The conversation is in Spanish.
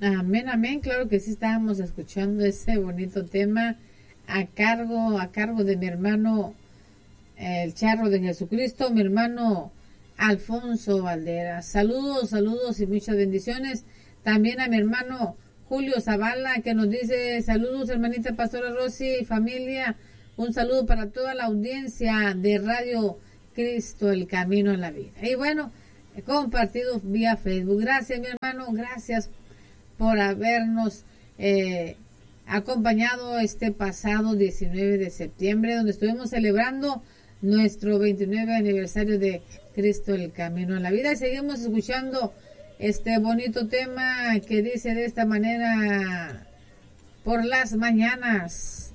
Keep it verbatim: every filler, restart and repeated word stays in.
Amén, amén, claro que sí estábamos escuchando ese bonito tema a cargo, a cargo de mi hermano el Charro de Jesucristo, mi hermano Alfonso Valderas. Saludos, saludos y muchas bendiciones. También a mi hermano Julio Zavala, que nos dice saludos, hermanita Pastora Rosy y familia. Un saludo para toda la audiencia de Radio Cristo, el Camino en la Vida. Y bueno, compartido vía Facebook. Gracias, mi hermano, gracias por habernos eh, acompañado este pasado diecinueve de septiembre, donde estuvimos celebrando nuestro veintinueve aniversario de Cristo, el Camino en la Vida. Y seguimos escuchando este bonito tema que dice de esta manera: por las mañanas